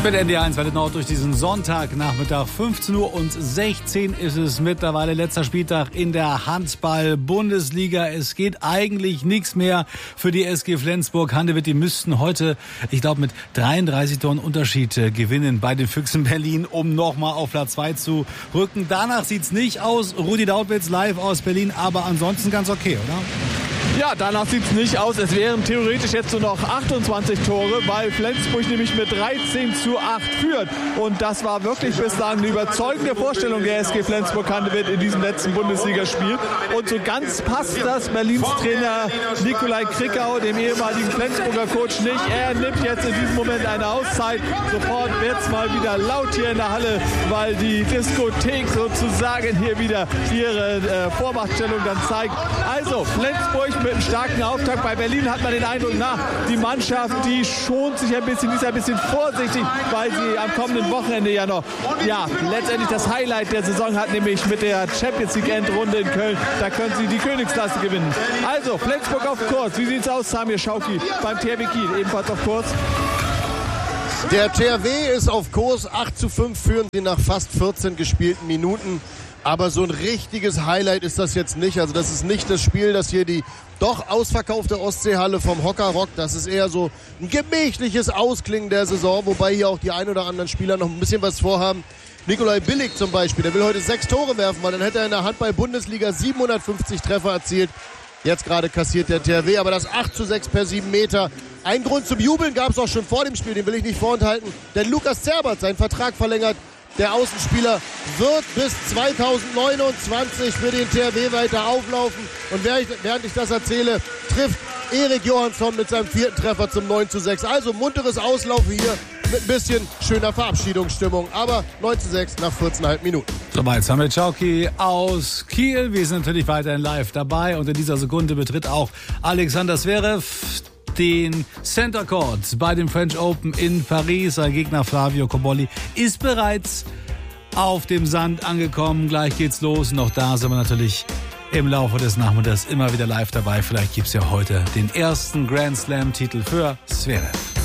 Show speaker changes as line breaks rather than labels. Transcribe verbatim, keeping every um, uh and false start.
Mit N D eins Welle Nord durch diesen Sonntagnachmittag. fünfzehn Uhr und sechzehn ist es mittlerweile, letzter Spieltag in der Handball-Bundesliga. Es geht eigentlich nichts mehr für die S G Flensburg-Handewitt. Die müssten heute, ich glaube, mit dreiunddreißig Toren Unterschied äh, gewinnen bei den Füchsen Berlin, um nochmal auf Platz zwei zu rücken. Danach sieht's nicht aus. Rudi Dautwitz live aus Berlin, aber ansonsten ganz okay, oder?
Ja, danach sieht es nicht aus. Es wären theoretisch jetzt nur noch achtundzwanzig Tore, weil Flensburg nämlich mit dreizehn zu acht führt. Und das war wirklich bislang eine überzeugende Vorstellung der S G Flensburg-Handewitt in diesem letzten Bundesligaspiel. Und so ganz passt das Berlins Trainer Nikolai Krickau, dem ehemaligen Flensburger Coach, nicht. Er nimmt jetzt in diesem Moment eine Auszeit. Sofort wird es mal wieder laut hier in der Halle, weil die Diskothek sozusagen hier wieder ihre äh, Vormachtstellung dann zeigt. Also Flensburg mit einem starken Auftakt. Bei Berlin hat man den Eindruck, na, die Mannschaft, die schont sich ein bisschen, die ist ein bisschen vorsichtig, weil sie am kommenden Wochenende ja noch, ja, letztendlich das Highlight der Saison hat, nämlich mit der Champions League Endrunde in Köln. Da können sie die Königsklasse gewinnen. Also, Flensburg auf Kurs. Wie sieht's aus, Samir Schauki beim T R W Kiel, ebenfalls auf Kurs?
Der T R W ist auf Kurs. acht zu fünf führen sie nach fast vierzehn gespielten Minuten. Aber so ein richtiges Highlight ist das jetzt nicht. Also das ist nicht das Spiel, das hier die doch ausverkaufte Ostseehalle vom Hocker rockt. Das ist eher so ein gemächliches Ausklingen der Saison, wobei hier auch die ein oder anderen Spieler noch ein bisschen was vorhaben. Nikolai Billig zum Beispiel, der will heute sechs Tore werfen, weil dann hätte er in der Handball-Bundesliga siebenhundertfünfzig Treffer erzielt. Jetzt gerade kassiert der T R W, aber das acht zu sechs per sieben Meter. Ein Grund zum Jubeln gab es auch schon vor dem Spiel, den will ich nicht vorenthalten. Denn Lukas Zerbert seinen Vertrag verlängert. Der Außenspieler wird bis zweitausendneunundzwanzig für den T R W weiter auflaufen. Und während ich das erzähle, trifft Erik Johansson mit seinem vierten Treffer zum neun zu sechs. Also munteres Auslaufen hier mit ein bisschen schöner Verabschiedungsstimmung. Aber neun zu sechs nach vierzehn Komma fünf Minuten.
Soweit Samir Schauki aus Kiel. Wir sind natürlich weiterhin live dabei. Und in dieser Sekunde betritt auch Alexander Zverev den Center Court bei dem French Open in Paris. Sein Gegner Flavio Cobolli ist bereits auf dem Sand angekommen. Gleich geht's los. Und auch da sind wir natürlich im Laufe des Nachmittags immer wieder live dabei. Vielleicht gibt's ja heute den ersten Grand Slam Titel für Zverev.